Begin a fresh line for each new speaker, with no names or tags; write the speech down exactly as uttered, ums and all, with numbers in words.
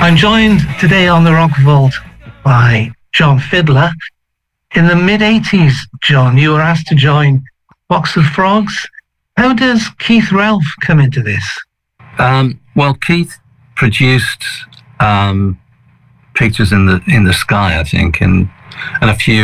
I'm joined today on the Rock Vault by John Fiddler. In the mid-eighties, John, you were asked to join Box of Frogs. How does Keith Relf come into this?
Um, well, Keith produced um, Pictures in the in the Sky, I think, and and a few